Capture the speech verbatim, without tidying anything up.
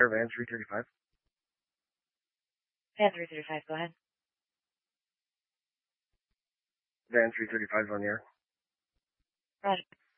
Van three thirty-five. Van three thirty-five, go ahead. Van three thirty-five is on the air. Roger.